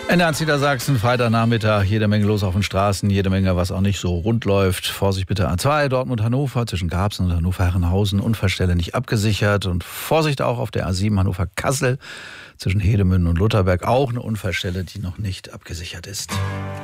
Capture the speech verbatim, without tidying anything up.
Ende ans Niedersachsen, Freitagnachmittag, jede Menge los auf den Straßen, jede Menge, was auch nicht so rund läuft. Vorsicht bitte A zwei, Dortmund-Hannover, zwischen Garbsen und Hannover-Herrenhausen, Unfallstelle nicht abgesichert. Und Vorsicht auch auf der A sieben Hannover-Kassel, zwischen Hedemünden und Lutherberg, auch eine Unfallstelle, die noch nicht abgesichert ist.